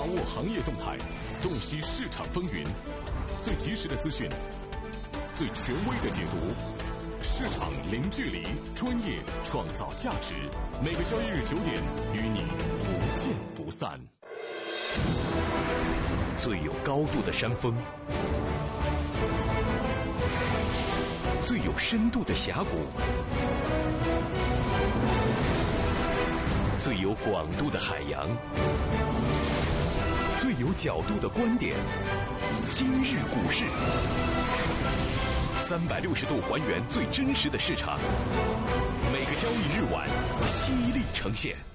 握行业动态，洞悉市场风云，最及时的资讯，最权威的解读，市场零距离，专业创造价值。每个交易日9点，与你不见不散。 最有高度的山峰，最有深度的峡谷，最有广度的海洋，最有角度的观点。今日股市，360度还原最真实的市场，每个交易日晚犀利呈现。